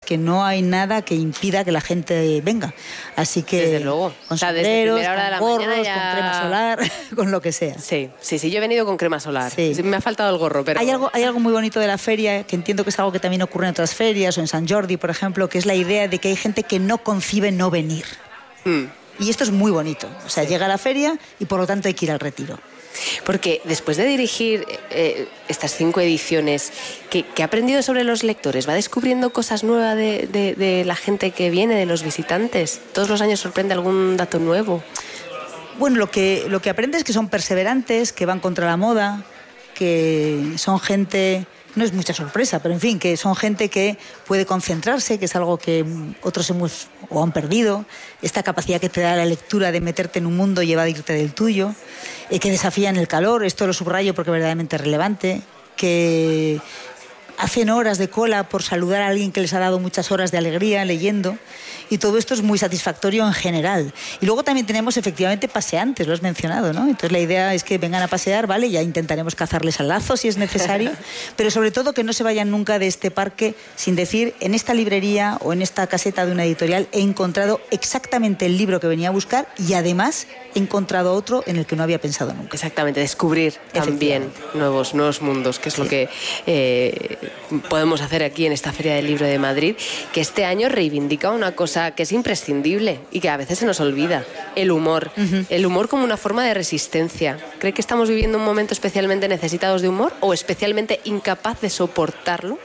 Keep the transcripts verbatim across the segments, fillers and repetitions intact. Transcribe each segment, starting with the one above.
que no hay nada que impida que la gente venga. Así que desde luego, con o sea, sombreros, desde primera hora de la con gorros, mañana ya... con crema solar, con lo que sea. Sí, sí, sí, yo he venido con crema solar. Sí. Me ha faltado el gorro, pero... Hay algo, hay algo muy bonito de la feria, que entiendo que es algo que también ocurre en otras ferias, o en Sant Jordi, por ejemplo, que es la idea de que hay gente que no concibe no venir. Mm. Y esto es muy bonito. O sea, llega a la feria y por lo tanto hay que ir al retiro. Porque después de dirigir eh, estas cinco ediciones, ¿qué, ¿qué ha aprendido sobre los lectores? ¿Va descubriendo cosas nuevas de, de, de la gente que viene, de los visitantes? ¿Todos los años sorprende algún dato nuevo? Bueno, lo que, lo que aprende es que son perseverantes, que van contra la moda, que son gente... No es mucha sorpresa, pero en fin, que son gente que puede concentrarse, que es algo que otros hemos o han perdido, esta capacidad que te da la lectura de meterte en un mundo y evadirte del tuyo, eh, que desafían el calor, esto lo subrayo porque verdaderamente es relevante, que hacen horas de cola por saludar a alguien que les ha dado muchas horas de alegría leyendo, y todo esto es muy satisfactorio en general. Y luego también tenemos efectivamente paseantes, lo has mencionado, ¿no? Entonces la idea es que vengan a pasear, ¿vale? Ya intentaremos cazarles al lazo si es necesario, pero sobre todo que no se vayan nunca de este parque sin decir, en esta librería o en esta caseta de una editorial he encontrado exactamente el libro que venía a buscar y además he encontrado otro en el que no había pensado nunca. Exactamente, descubrir también nuevos, nuevos mundos, que es sí. lo que eh, podemos hacer aquí en esta Feria del Libro de Madrid, que este año reivindica una cosa que es imprescindible y que a veces se nos olvida, el humor. Uh-huh. El humor como una forma de resistencia. ¿Cree que estamos viviendo un momento especialmente necesitados de humor o especialmente incapaz de soportarlo?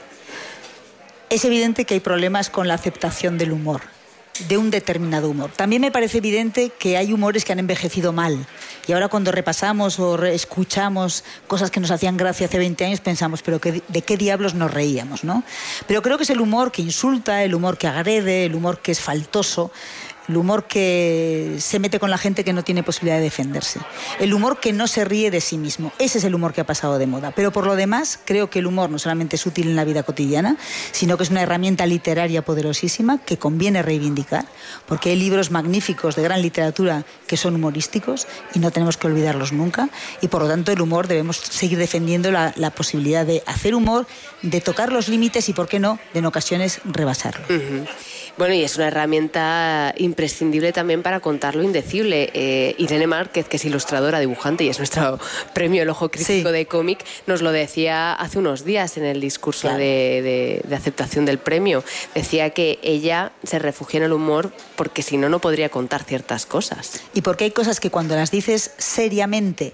Es evidente que hay problemas con la aceptación del humor, de un determinado humor. También me parece evidente que hay humores que han envejecido mal. Y ahora cuando repasamos o re- escuchamos cosas que nos hacían gracia hace veinte años, pensamos, pero que, ¿de qué diablos nos reíamos, no? Pero creo que es el humor que insulta, el humor que agrede, el humor que es faltoso, el humor que se mete con la gente que no tiene posibilidad de defenderse. El humor que no se ríe de sí mismo. Ese es el humor que ha pasado de moda. Pero por lo demás, creo que el humor no solamente es útil en la vida cotidiana, sino que es una herramienta literaria poderosísima que conviene reivindicar, porque hay libros magníficos de gran literatura que son humorísticos y no tenemos que olvidarlos nunca. Y por lo tanto el humor debemos seguir defendiendo la, la posibilidad de hacer humor, de tocar los límites y, por qué no, de en ocasiones rebasarlo. Uh-huh. Bueno, y es una herramienta imprescindible también para contar lo indecible. Eh, Irene Márquez, que es ilustradora, dibujante y es nuestro premio El Ojo Crítico sí. de cómic, nos lo decía hace unos días en el discurso claro. de, de, de aceptación del premio. Decía que ella se refugia en el humor porque si no, no podría contar ciertas cosas. Y porque hay cosas que cuando las dices seriamente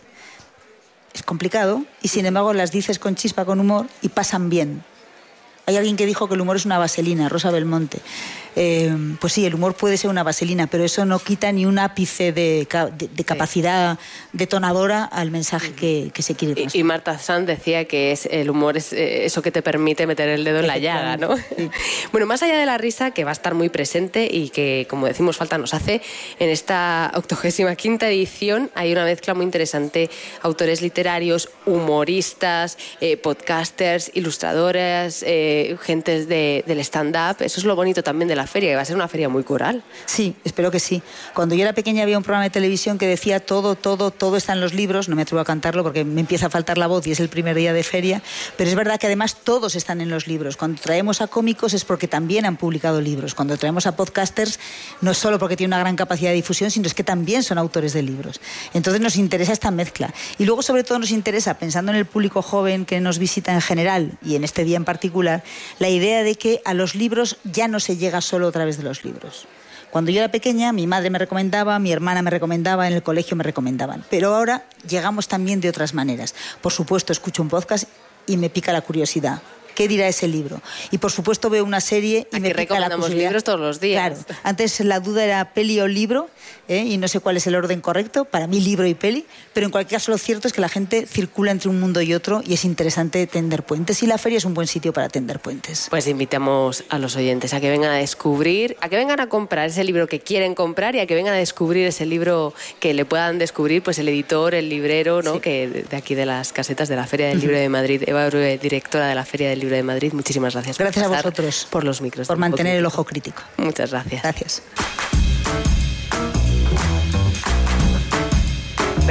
es complicado y sin embargo las dices con chispa, con humor y pasan bien. Hay alguien que dijo que el humor es una vaselina, Rosa Belmonte. Eh, pues sí, el humor puede ser una vaselina, pero eso no quita ni un ápice de, de, de capacidad detonadora al mensaje que, que se quiere transmitir. Y, y Marta Sanz decía que es, el humor es eso que te permite meter el dedo en la llaga, ¿no? Sí. Bueno, más allá de la risa, que va a estar muy presente y que, como decimos, falta nos hace, en esta octogésima quinta edición hay una mezcla muy interesante, autores literarios, humoristas, eh, podcasters, ilustradoras, eh, gentes de, del stand-up. Eso es lo bonito también de la feria, que va a ser una feria muy coral. Sí, espero que sí. Cuando yo era pequeña había un programa de televisión que decía todo, todo, todo está en los libros. No me atrevo a cantarlo porque me empieza a faltar la voz y es el primer día de feria, pero es verdad que además todos están en los libros. Cuando traemos a cómicos es porque también han publicado libros. Cuando traemos a podcasters no es solo porque tienen una gran capacidad de difusión, sino es que también son autores de libros. Entonces nos interesa esta mezcla. Y luego sobre todo nos interesa, pensando en el público joven que nos visita en general y en este día en particular, la idea de que a los libros ya no se llega solo a través de los libros. Cuando yo era pequeña, mi madre me recomendaba, mi hermana me recomendaba, en el colegio me recomendaban. Pero ahora llegamos también de otras maneras. Por supuesto, escucho un podcast y me pica la curiosidad. ¿Qué dirá ese libro? Y por supuesto veo una serie y Aquí me pica la curiosidad. Libros todos los días. Claro. Antes la duda era peli o libro, ¿eh? Y no sé cuál es el orden correcto. Para mí libro y peli. Pero en cualquier caso lo cierto es que la gente circula entre un mundo y otro y es interesante tender puentes. Y la feria es un buen sitio para tender puentes. Pues invitamos a los oyentes a que vengan a descubrir, a que vengan a comprar ese libro que quieren comprar y a que vengan a descubrir ese libro que le puedan descubrir pues el editor, el librero, ¿no? Sí. Que de aquí de las casetas de la Feria del Libro de Madrid. Eva Orue, directora de la Feria del Libro de Madrid, muchísimas gracias. Gracias por a vosotros por los micros. Por mantener el ojo crítico. Muchas gracias. Gracias.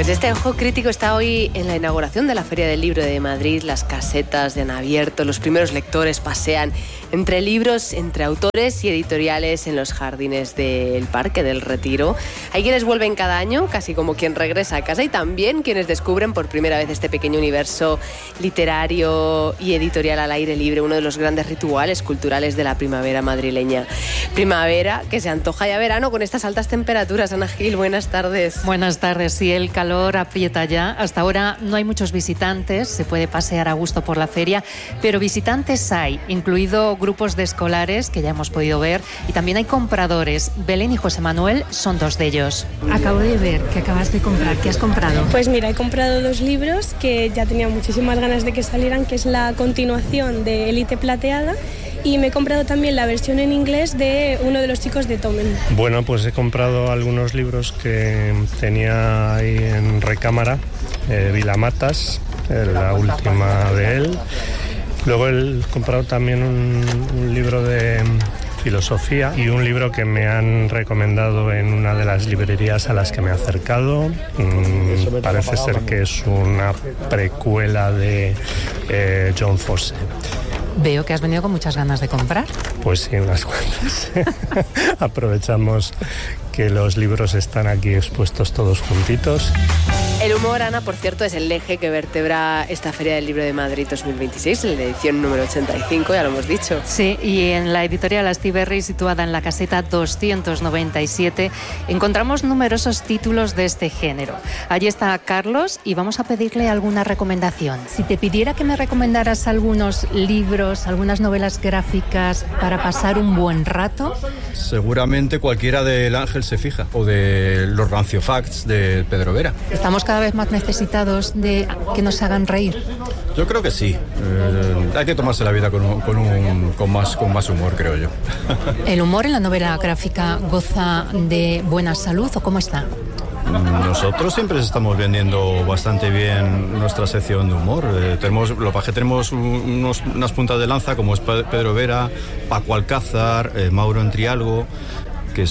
Pues este ojo crítico está hoy en la inauguración de la Feria del Libro de Madrid. Las casetas han abierto, los primeros lectores pasean entre libros, entre autores y editoriales en los jardines del Parque del Retiro. Hay quienes vuelven cada año, casi como quien regresa a casa, y también quienes descubren por primera vez este pequeño universo literario y editorial al aire libre, uno de los grandes rituales culturales de la primavera madrileña. Primavera que se antoja ya verano con estas altas temperaturas. Ana Gil, buenas tardes. Buenas tardes. Sí, el calor aprieta ya. Hasta ahora no hay muchos visitantes, se puede pasear a gusto por la feria, pero visitantes hay, incluido grupos de escolares que ya hemos podido ver, y también hay compradores. Belén y José Manuel son dos de ellos. Acabo de ver que acabas de comprar. ¿Qué has comprado? Pues mira, he comprado dos libros que ya tenía muchísimas ganas de que salieran, que es la continuación de Élite Plateada, y me he comprado también la versión en inglés de uno de los chicos de Tomen. Bueno, pues he comprado algunos libros que tenía ahí en recámara, eh, Vilamatas, eh, la última de él. Luego he comprado también un, un libro de filosofía y un libro que me han recomendado en una de las librerías a las que me he acercado. Mm, parece ser que es una precuela de eh, John Fosse. Veo que has venido con muchas ganas de comprar. Pues sí, unas cuantas. Aprovechamos que los libros están aquí expuestos todos juntitos. El humor, Ana, por cierto, es el eje que vertebra esta Feria del Libro de Madrid dos mil veintiséis, en la edición número ochenta y cinco, ya lo hemos dicho. Sí, y en la editorial Astiberri, situada en la caseta doscientos noventa y siete, encontramos numerosos títulos de este género. Allí está Carlos y vamos a pedirle alguna recomendación. Si te pidiera que me recomendaras algunos libros, algunas novelas gráficas para pasar un buen rato... Seguramente cualquiera del Ángel se fija, o de los Rancio Facts de Pedro Vera. Estamos cada vez más necesitados de que nos hagan reír. Yo creo que sí. Eh, hay que tomarse la vida con, un, con, un, con, más, con más humor, creo yo. ¿El humor en la novela gráfica goza de buena salud o cómo está? Nosotros siempre estamos vendiendo bastante bien nuestra sección de humor. Eh, tenemos, lo que tenemos unos, unas puntas de lanza como es Pedro Vera, Paco Alcázar, eh, Mauro Entrialgo, que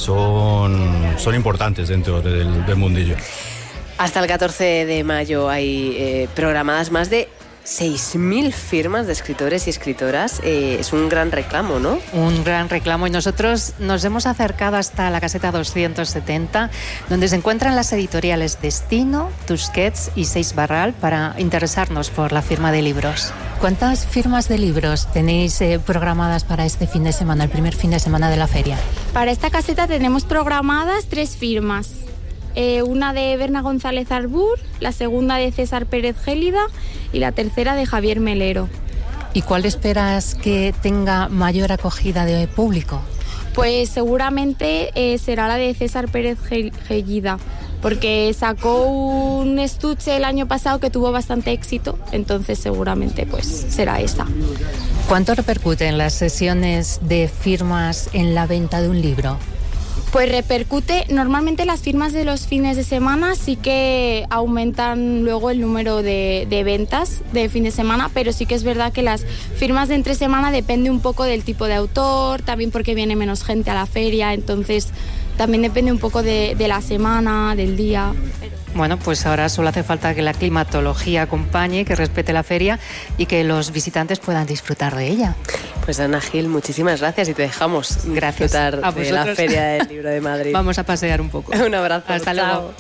son, son importantes dentro del, del mundillo. Hasta el catorce de mayo hay eh, programadas más de seis mil firmas de escritores y escritoras. Eh, es un gran reclamo, ¿no? Un gran reclamo, y nosotros nos hemos acercado hasta la caseta doscientos setenta, donde se encuentran las editoriales Destino, Tusquets y Seix Barral, para interesarnos por la firma de libros. ¿Cuántas firmas de libros tenéis eh, programadas para este fin de semana, el primer fin de semana de la feria? Para esta caseta tenemos programadas tres firmas. Eh, una de Berna González Arbur, la segunda de César Pérez Gélida y la tercera de Javier Melero. ¿Y cuál esperas que tenga mayor acogida de público? Pues seguramente eh, será la de César Pérez Gélida, porque sacó un estuche el año pasado que tuvo bastante éxito, entonces seguramente pues será esa. ¿Cuánto repercuten las sesiones de firmas en la venta de un libro? Pues repercute, normalmente las firmas de los fines de semana sí que aumentan luego el número de, de ventas de fin de semana, pero sí que es verdad que las firmas de entre semana depende un poco del tipo de autor, también porque viene menos gente a la feria, entonces también depende un poco de, de la semana, del día. Bueno, pues ahora solo hace falta que la climatología acompañe, que respete la feria y que los visitantes puedan disfrutar de ella. Pues Ana Gil, muchísimas gracias y te dejamos gracias disfrutar a de la Feria del Libro de Madrid. Vamos a pasear un poco. Un abrazo. Hasta Chao.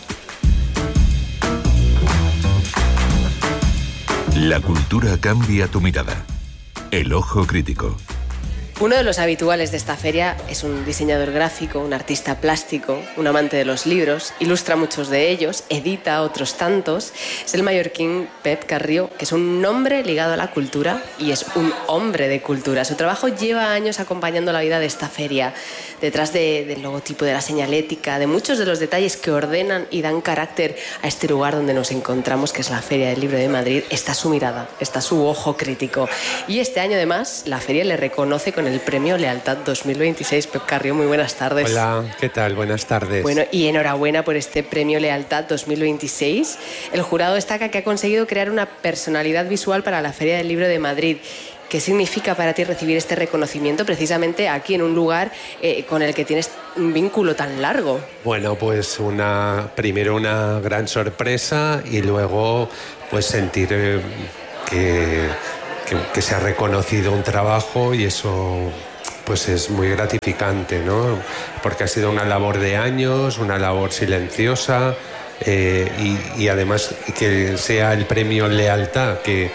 luego. La cultura cambia tu mirada. El ojo crítico. Uno de los habituales de esta feria es un diseñador gráfico, un artista plástico, un amante de los libros, ilustra muchos de ellos, edita otros tantos. Es el mallorquín Pep Carrió, que es un nombre ligado a la cultura y es un hombre de cultura. Su trabajo lleva años acompañando la vida de esta feria. Detrás de, del logotipo, de la señalética, de muchos de los detalles que ordenan y dan carácter a este lugar donde nos encontramos, que es la Feria del Libro de Madrid, está su mirada, está su ojo crítico. Y este año, además, la feria le reconoce con el Premio Lealtad dos mil veintiséis. Pep Carrió, muy buenas tardes. Hola, ¿qué tal? Buenas tardes. Bueno, y enhorabuena por este Premio Lealtad dos mil veintiséis. El jurado destaca que ha conseguido crear una personalidad visual para la Feria del Libro de Madrid. ¿qué significa para ti recibir este reconocimiento precisamente aquí en un lugar eh, con el que tienes un vínculo tan largo? Bueno, pues una, primero una gran sorpresa y luego pues sentir eh, que, que, que se ha reconocido un trabajo, y eso pues es muy gratificante, ¿no? Porque ha sido una labor de años, una labor silenciosa, eh, y, y además que sea el premio Lealtad, que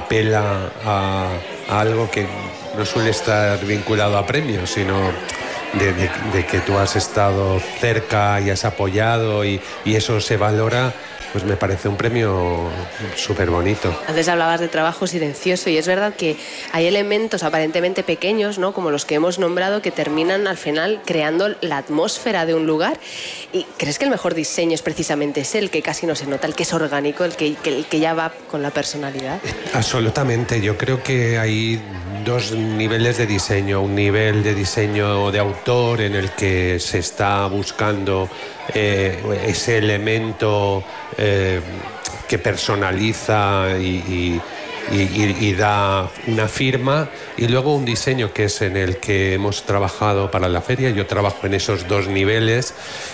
apela a, a algo que no suele estar vinculado a premios, sino de, de, de que tú has estado cerca y has apoyado, y, y eso se valora. Pues me parece un premio súper bonito. Antes hablabas de trabajo silencioso, y es verdad que hay elementos aparentemente pequeños, ¿no?, como los que hemos nombrado, que terminan al final creando la atmósfera de un lugar. ¿Y crees que el mejor diseño es precisamente ese, el que casi no se nota, el que es orgánico, el que, el que ya va con la personalidad? Absolutamente. Yo creo que hay dos niveles de diseño. Un nivel de diseño de autor en el que se está buscando eh, ese elemento eh, que personaliza y, y, y, y da una firma, y luego un diseño que es en el que hemos trabajado para la feria. Yo trabajo en esos dos niveles,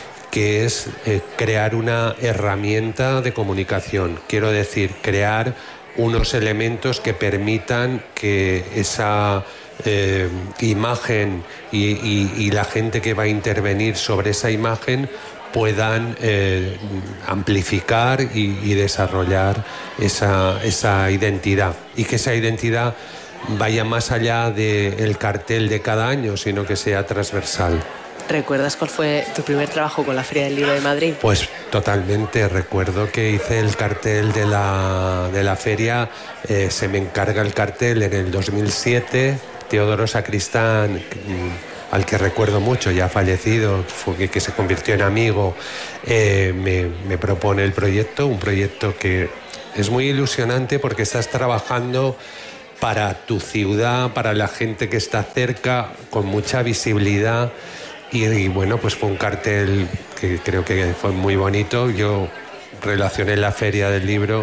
que es eh, crear una herramienta de comunicación. Quiero decir, crear unos elementos que permitan que esa eh, imagen y, y, y la gente que va a intervenir sobre esa imagen puedan eh, amplificar y, y desarrollar esa, esa identidad, y que esa identidad vaya más allá del cartel de cada año, sino que sea transversal. ¿Recuerdas cuál fue tu primer trabajo con la Feria del Libro de Madrid? Pues totalmente. Recuerdo que hice el cartel de la, de la feria, eh, se me encarga el cartel en el dos mil siete, Teodoro Sacristán, al que recuerdo mucho, ya fallecido, fue, que se convirtió en amigo, eh, me, me propone el proyecto, un proyecto que es muy ilusionante porque estás trabajando para tu ciudad, para la gente que está cerca, con mucha visibilidad. Y, y bueno, pues fue un cartel que creo que fue muy bonito. Yo relacioné la Feria del Libro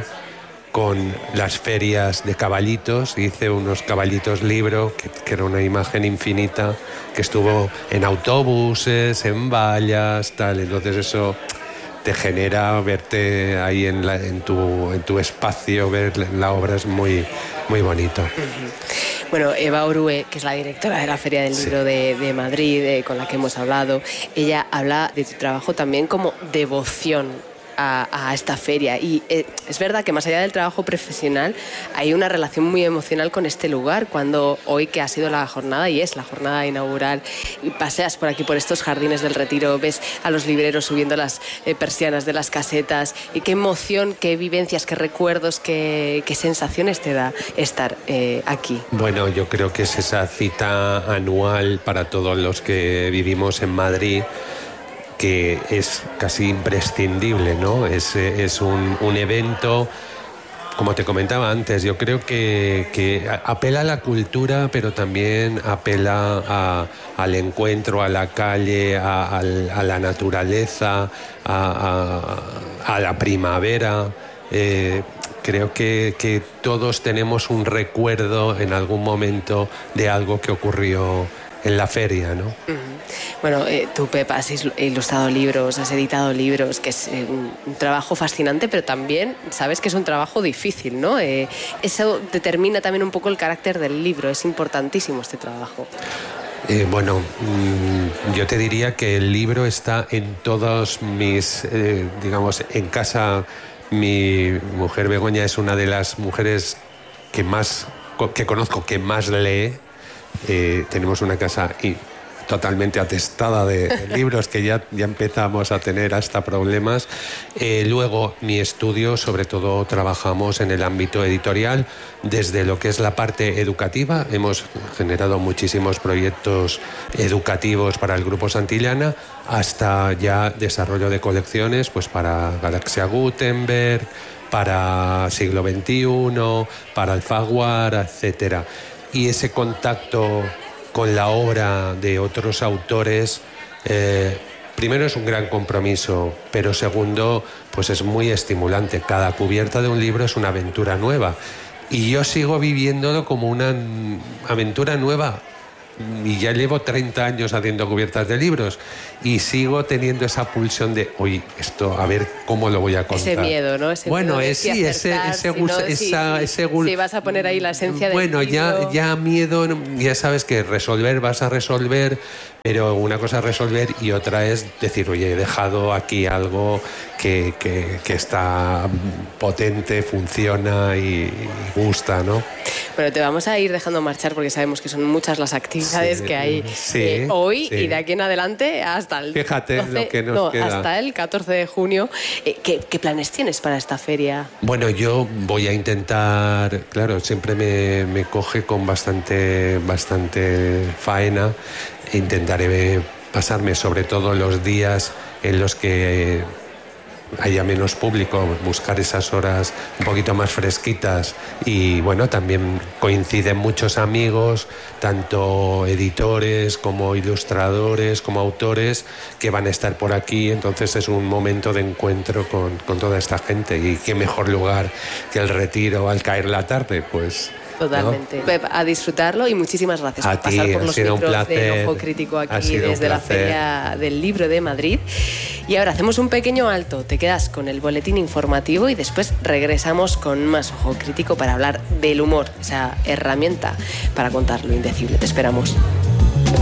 con las ferias de caballitos, hice unos caballitos libro, que, que era una imagen infinita, que estuvo en autobuses, en vallas, tal. Entonces eso te genera verte ahí en, la, en, tu, en tu espacio, ver la obra, es muy, muy bonito. Uh-huh. Bueno, Eva Orue, que es la directora de la Feria del Libro sí. de, de Madrid, eh, con la que hemos hablado, ella habla de tu trabajo también como devoción A, a esta feria, y eh, es verdad que más allá del trabajo profesional hay una relación muy emocional con este lugar. Cuando hoy, que ha sido la jornada y es la jornada inaugural, y paseas por aquí, por estos jardines del Retiro, ves a los libreros subiendo las eh, persianas de las casetas, y qué emoción, qué vivencias, qué recuerdos, qué, qué sensaciones te da estar eh, aquí. Bueno, yo creo que es esa cita anual para todos los que vivimos en Madrid, que es casi imprescindible, ¿no? Es, es un, un evento, como te comentaba antes, yo creo que, que apela a la cultura, pero también apela a, al encuentro, a la calle, a, a, a la naturaleza, a, a, a la primavera. Eh, creo que, que todos tenemos un recuerdo en algún momento de algo que ocurrió en la feria, ¿no? Uh-huh. Bueno, eh, tú, Pep, has ilustrado libros, has editado libros, que es eh, un, un trabajo fascinante, pero también sabes que es un trabajo difícil, ¿no? Eh, eso determina también un poco el carácter del libro. Es importantísimo este trabajo. Eh, bueno, mmm, yo te diría que el libro está en todos mis, eh, digamos, en casa. Mi mujer Begoña es una de las mujeres que más, que conozco, que más lee. Eh, tenemos una casa y totalmente atestada de, de libros, que ya, ya empezamos a tener hasta problemas. Eh, luego, mi estudio, sobre todo trabajamos en el ámbito editorial, desde lo que es la parte educativa. Hemos generado muchísimos proyectos educativos para el Grupo Santillana, hasta ya desarrollo de colecciones, pues para Galaxia Gutenberg, para Siglo veintiuno, para Alfaguara, etcétera. Y ese contacto con la obra de otros autores, eh, primero es un gran compromiso, pero segundo, pues es muy estimulante. Cada cubierta de un libro es una aventura nueva. Y yo sigo viviéndolo como una aventura nueva. Y ya llevo treinta años haciendo cubiertas de libros y sigo teniendo esa pulsión de, oye, esto, a ver cómo lo voy a contar. Ese miedo, ¿no? Ese bueno, miedo de es, sí, ese, ese, si no, esa, si, ese gul... si vas a poner ahí la esencia del Bueno, ya, ya miedo, ya sabes que resolver, vas a resolver, pero una cosa es resolver y otra es decir, oye, he dejado aquí algo que, que, que está potente, funciona y, y gusta, ¿no? Bueno, te vamos a ir dejando marchar porque sabemos que son muchas las actividades sí, que hay sí, eh, hoy sí. y de aquí en adelante hasta el Fíjate doce, lo que nos no, queda. hasta el catorce de junio. Eh, ¿qué, ¿Qué planes tienes para esta feria? Bueno, yo voy a intentar, claro, siempre me, me coge con bastante, bastante faena. Intentaré pasarme sobre todo los días en los que haya menos público, buscar esas horas un poquito más fresquitas y bueno, también coinciden muchos amigos, tanto editores como ilustradores, como autores que van a estar por aquí, entonces es un momento de encuentro con, con toda esta gente y qué mejor lugar que el Retiro al caer la tarde, pues... Totalmente. ¿No? Pep, a disfrutarlo y muchísimas gracias a por pasar ti, por los micros de Ojo Crítico aquí desde la Feria del Libro de Madrid. Y ahora hacemos un pequeño alto, te quedas con el boletín informativo y después regresamos con más Ojo Crítico para hablar del humor, esa herramienta para contar lo indecible. Te esperamos.